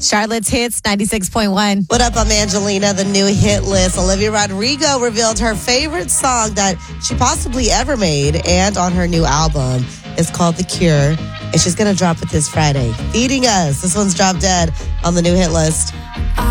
Charlotte's Hits, 96.1. What up? I'm Angelina, the new hit list. Olivia Rodrigo revealed her favorite song that she possibly ever made, and on her new album. It's called The Cure, and she's going to drop it this Friday. Feeding Us. This one's Drop Dead on the new hit list.